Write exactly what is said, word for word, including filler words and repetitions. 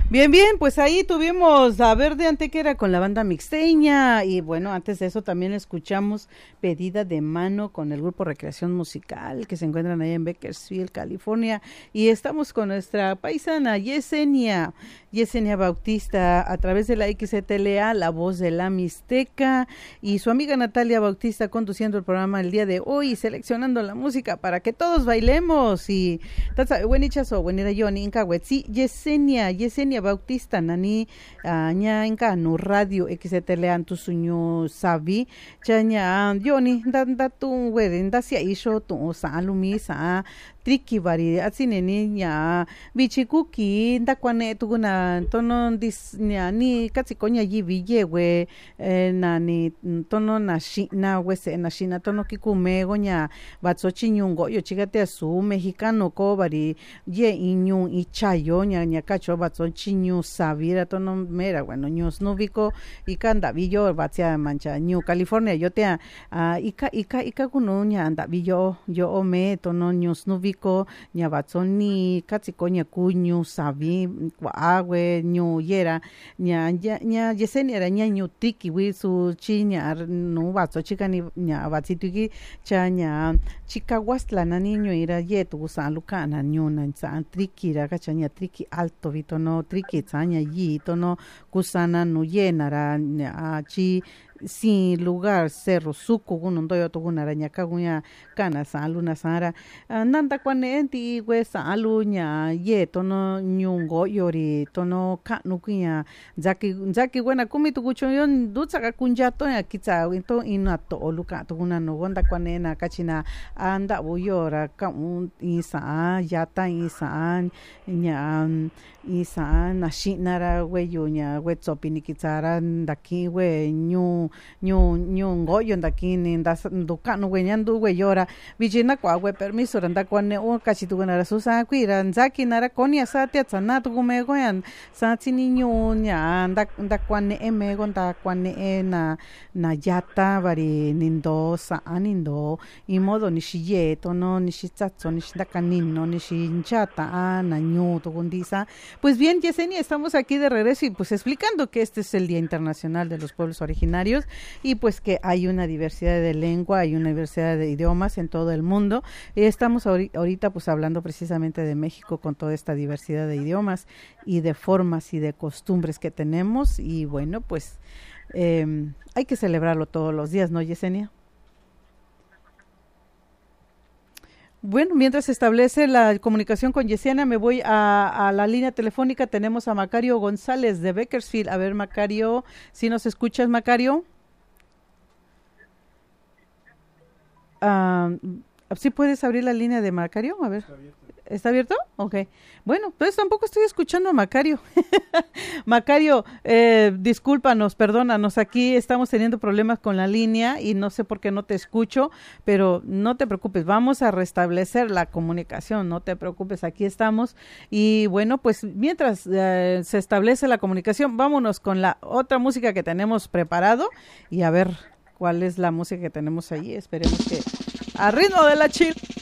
Bien, bien, pues ahí tuvimos a Verde Antequera con la banda mixteña y bueno, antes de eso también escuchamos Pedida de Mano con el grupo Recreación Musical que se encuentran ahí en Bakersfield, California, y estamos con nuestra paisana Yesenia, Yesenia Bautista a través de la X T L A, la voz de la Mixteca, y su amiga Natalia Bautista conduciendo el programa el día de hoy, seleccionando la música para que todos bailemos. Y buenichazo, buenira Johnny, Inca Wetsi, Yesenia, Yesenia Bautista nani uh, nya inka no radio X T L A antu suño sabi chanya Johnny nda nda tu wede nda sia isho tu sa lumi sa triki vari atsine ni nya bichi kuki nda kwane tu na tono dis nya ni katsi konya yivi yewe eh, na ni tono na shina wese na shina tono kikume gonya batso chinyungo yo chigate su mexicano ko vari ye iñu ichayo nya nya kacho batso chiñu sabira tono mera bueno ños nubiko ikanda billo batia mancha New California yo te uh, ika ika ika kuno nya anda billo yo ome tono ños nubiko nya batsoni katsiko nya kuñu sabi kwa agwe ñu yera nya nya Yesenia nya ñu tiki wi su chiña no batso chikani nya batsituki cha nya chikawastla na niño ira yetu salukana ñu na san triki ra kacha nya triki alto vitono triki tsanya yi tono kusana no yenara a chi sin lugar cerro suku kuno yo to kuna raña kagunya kana saluna sara uh, nanda kwane enti we salunya ye tono nyungo yori tono kanu kunya zaki zaki buena kumi tu kucho yon dutsa ka kunja to ya kitsa into inato luka to kuna no gonda kwane na kachina anda buyora ka un isa yata isa nya isa na shinara we yunya we tsopini kitsara ndaki we nyu nyu nyu ngoyo ndakini ndukano gwenyandu gweyora bijina kwa we permiso randa kwane o kachitugana susa kwira nzaki nara konia satia tsana tugume goyan satini nyu nya ndak ndakwane emego ndakwane ena na yata bari nindo sa anindo imodo nishiye tono nishitsatso nishindakanino nishinchata na nyu tugundisa. Pues bien, Yesenia, estamos aquí de regreso y pues explicando que este es el Día Internacional de los Pueblos Originarios y pues que hay una diversidad de lengua, hay una diversidad de idiomas en todo el mundo. Y estamos ahorita pues hablando precisamente de México con toda esta diversidad de idiomas y de formas y de costumbres que tenemos y bueno, pues eh, hay que celebrarlo todos los días, ¿no, Yesenia? Bueno, mientras se establece la comunicación con Yesenia, me voy a, a la línea telefónica. Tenemos a Macario González de Bakersfield. A ver, Macario, si nos escuchas, Macario. Uh, ¿Sí puedes abrir la línea de Macario? A ver. ¿Está abierto? Ok. Bueno, pues tampoco estoy escuchando a Macario. Macario, eh, discúlpanos, perdónanos. Aquí estamos teniendo problemas con la línea y no sé por qué no te escucho, pero no te preocupes. Vamos a restablecer la comunicación. No te preocupes, aquí estamos. Y bueno, pues mientras eh, se establece la comunicación, vámonos con la otra música que tenemos preparado y a ver cuál es la música que tenemos allí. Esperemos que a ritmo de la chill.